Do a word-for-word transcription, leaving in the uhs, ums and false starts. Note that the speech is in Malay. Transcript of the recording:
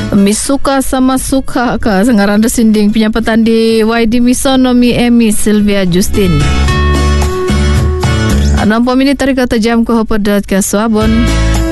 Mi suka sama suka ka sangaran sinding penyampaian di Y D Misono Mi Emi Sylvia Justin. enam puluh minit dari kata jam ko hopodat ka Swabon.